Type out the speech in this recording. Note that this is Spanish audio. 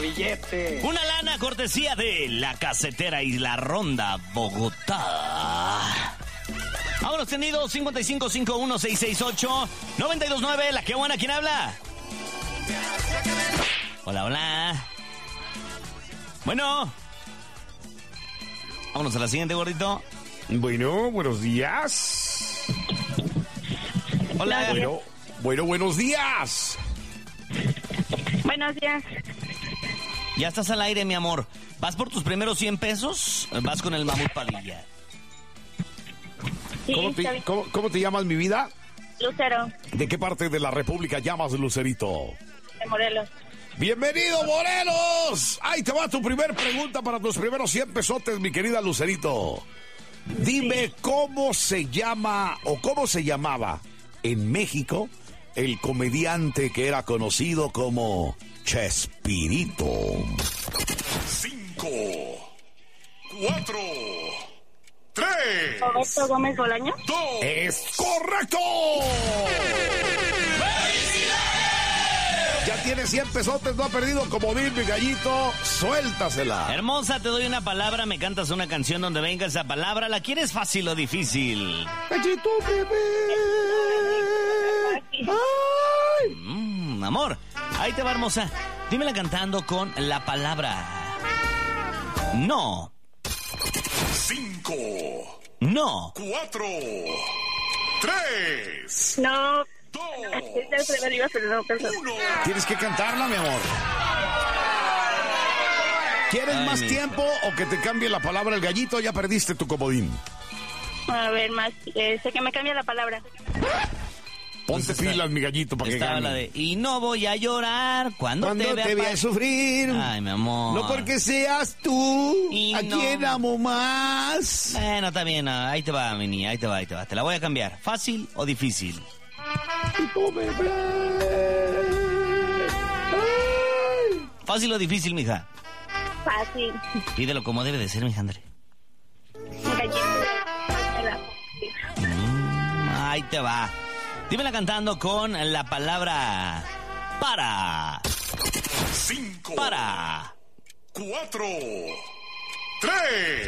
billete. Una lana cortesía de La Casetera y La Ronda, Bogotá. Vámonos, tenido 5551-668-929. La que buena, ¿quién habla? Hola, hola. Bueno. Vámonos a la siguiente, gordito. Bueno, buenos días. Hola. Bueno, buenos días. Buenos días. Ya estás al aire, mi amor. ¿Vas por tus primeros 100 pesos? Vas con el Mamut Padilla. Sí, ¿Cómo te llamas, mi vida? Lucero, ¿De qué parte de la República llamas, Lucerito? de Morelos. ¡Bienvenido, Morelos! Ahí te va tu primer pregunta para tus primeros 100 pesotes, mi querida Lucerito. Dime cómo se llama o cómo se llamaba en México el comediante que era conocido como Chespirito. 5, 4, 3. Roberto Gómez Bolaño. 2. ¡Es correcto! Ya tiene 100 pesotes, no ha perdido comodín, mi gallito. Suéltasela. Hermosa, te doy una palabra, me cantas una canción donde venga esa palabra. ¿La quieres fácil o difícil? Gallito bebé. Ay. Amor, ahí te va, hermosa. Dímela cantando con la palabra no. 5. No. 4. 3. No. 2. No. Tienes que cantarla, mi amor. ¿Quieres Ay, más mi tiempo o que te cambie la palabra el gallito? Ya perdiste tu comodín. A ver, más. Sé que me cambia la palabra. Ponte pilas, mi gallito, para que Estaba gane. la de y no voy a llorar cuando te vea sufrir. Ay, mi amor. No porque seas tú Y a no. quien amo más. Bueno, está bien, ahí te va, mi niña, ahí te va. Te la voy a cambiar. ¿Fácil o difícil? ¿Fácil o difícil, mija? Fácil. Pídelo como debe de ser, mija André. Gallito. Ahí te va. Dímela cantando con la palabra para. 5. Para. 4. 3.